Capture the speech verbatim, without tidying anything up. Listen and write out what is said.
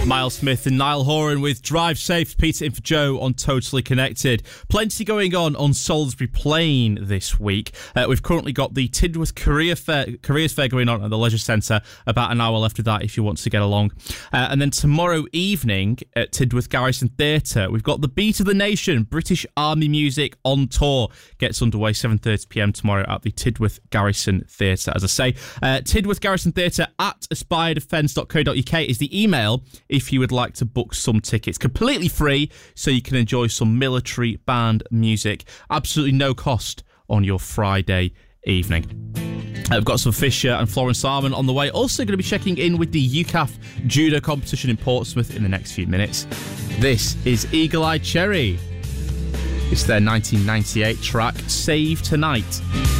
Miles Smith and Niall Horan with Drive Safe. Peter in for Joe on Totally Connected. Plenty going on on Salisbury Plain this week. Uh, we've currently got the Tidworth Career Fair, Careers Fair going on at the Leisure Centre. About an hour left of that if you want to get along. Uh, and then tomorrow evening at Tidworth Garrison Theatre, we've got the Beat of the Nation, British Army Music on Tour. Gets underway seven thirty p m tomorrow at the Tidworth Garrison Theatre. As I say, uh, Tidworth Garrison Theatre at aspire defence dot co dot u k is the email if you would like to book some tickets. Completely free, so you can enjoy some military band music. Absolutely no cost on your Friday evening. I've got some Fisher and Florence Arman on the way. Also going to be checking in with the U C A F judo competition in Portsmouth in the next few minutes. This is Eagle Eye Cherry. It's their nineteen ninety-eight track, Save Tonight.